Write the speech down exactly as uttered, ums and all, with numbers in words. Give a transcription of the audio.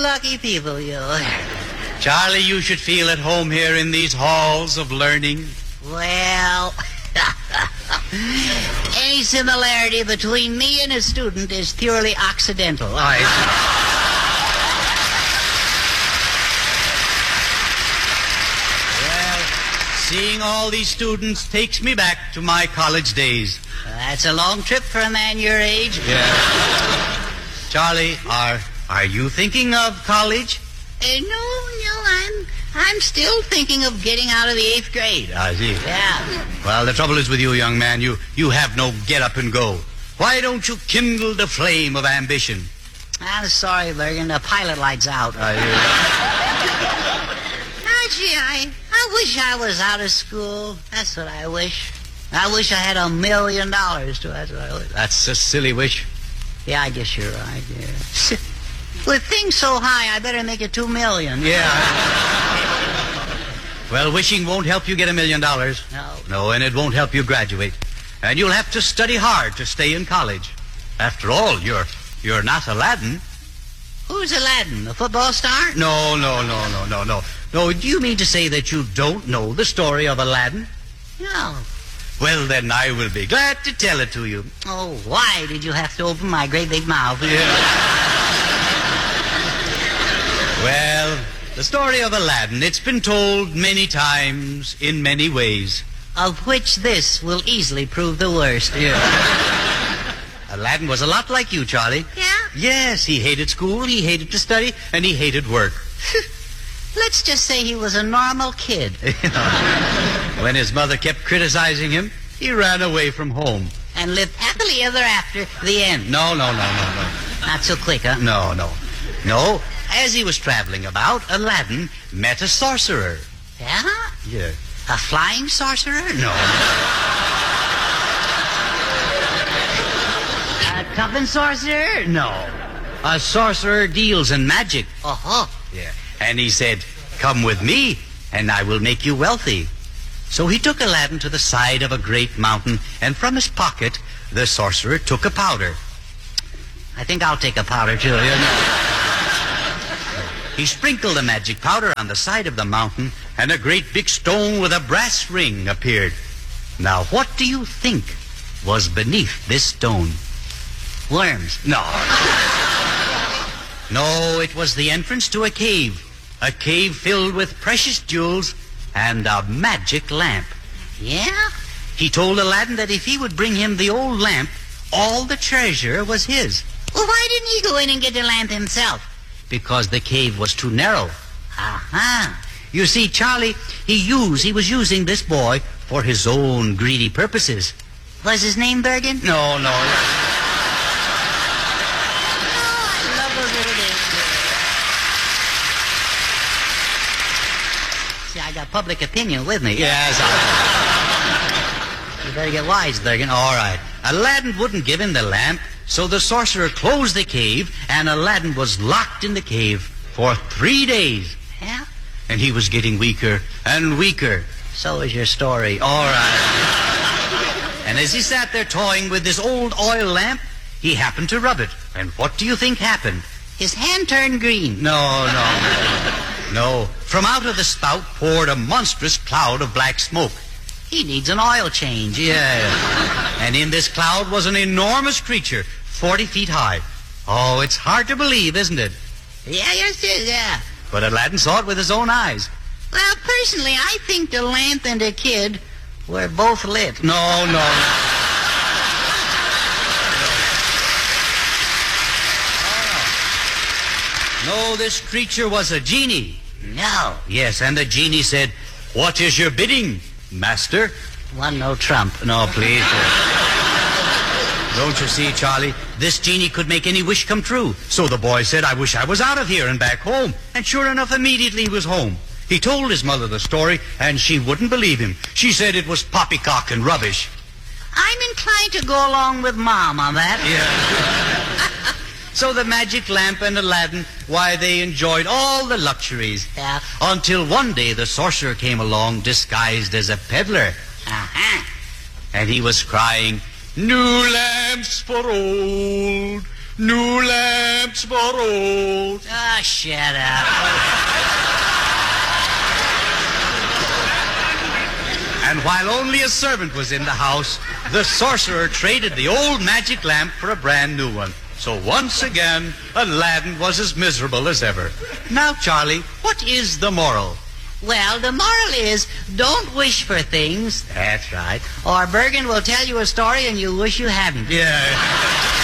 lucky people, you. Charlie, you should feel at home here in these halls of learning. Well, any similarity between me and a student is purely accidental. I... Well, seeing all these students takes me back to my college days. That's a long trip for a man your age. Yeah. Charlie, are are you thinking of college? Uh, no, no, I'm I'm still thinking of getting out of the eighth grade. I see. Yeah. Well, the trouble is with you, young man, you, you have no get up and go. Why don't you kindle the flame of ambition? I'm sorry, Bergen. The pilot light's out. I hear Ah, gee, I, I wish I was out of school. That's what I wish. I wish I had a million dollars, too. That's what I wish. That's a silly wish. Yeah, I guess you're right, yeah. With things so high, I better make it two million. Yeah. Well, wishing won't help you get a million dollars. No. No, and it won't help you graduate. And you'll have to study hard to stay in college. After all, you're you're not Aladdin. Who's Aladdin? The football star? No, no, no, no, no, no. No, do you mean to say that you don't know the story of Aladdin? No. Well, then I will be glad to tell it to you. Oh, why did you have to open my great big mouth? Yeah. Well, the story of Aladdin, it's been told many times in many ways. Of which this will easily prove the worst. Yeah. Aladdin was a lot like you, Charlie. Yeah? Yes, he hated school, he hated to study, and he hated work. Let's just say he was a normal kid. When his mother kept criticizing him, he ran away from home. And lived happily ever after. The end. No, no, no, no, no. Not so quick, huh? No, no. No, as he was traveling about, Aladdin met a sorcerer. Yeah? Yeah. A flying sorcerer? No. A cupping sorcerer? No. A sorcerer deals in magic. Uh-huh. Yeah. And he said, "Come with me, and I will make you wealthy." So he took Aladdin to the side of a great mountain, and from his pocket, the sorcerer took a powder. I think I'll take a powder, too. You know? He sprinkled the magic powder on the side of the mountain, and a great big stone with a brass ring appeared. Now, what do you think was beneath this stone? Worms. No. No, it was the entrance to a cave. A cave filled with precious jewels and a magic lamp. Yeah? He told Aladdin that if he would bring him the old lamp, all the treasure was his. Well, why didn't he go in and get the lamp himself? Because the cave was too narrow. Aha. You see, Charlie, he used, he was using this boy for his own greedy purposes. Was his name Bergen? No, no. Oh, I love those little days. See, I got public opinion with me. Yes, You better get wise, Bergen. all right. Aladdin wouldn't give him the lamp, so the sorcerer closed the cave, and Aladdin was locked in the cave for three days. Yeah? And he was getting weaker and weaker. So is your story. All right. And as he sat there toying with this old oil lamp, he happened to rub it. And what do you think happened? His hand turned green. No, no. No. From out of the spout poured a monstrous cloud of black smoke. He needs an oil change. Yeah. And in this cloud was an enormous creature, forty feet high. Oh, it's hard to believe, isn't it? Yeah, yes, yes, yeah. But Aladdin saw it with his own eyes. Well, personally, I think the lamp and the kid were both lit. No, no. No, this creature was a genie. No. Yes, and the genie said, "What is your bidding, master?" One no trump. No, please. Don't you see, Charlie? This genie could make any wish come true. So the boy said, "I wish I was out of here and back home." And sure enough, immediately he was home. He told his mother the story, and she wouldn't believe him. She said it was poppycock and rubbish. I'm inclined to go along with Mom on that. Yeah. So the magic lamp and Aladdin, why, they enjoyed all the luxuries. Yeah. Until one day the sorcerer came along disguised as a peddler. Uh-huh. And he was crying, "New lamps for old, new lamps for old." Ah, Oh, shut up. And while only a servant was in the house, the sorcerer traded the old magic lamp for a brand new one. So once again, Aladdin was as miserable as ever. Now, Charlie, what is the moral? Well, the moral is, don't wish for things. That's right. Or Bergen will tell you a story and you'll wish you hadn't. Yeah.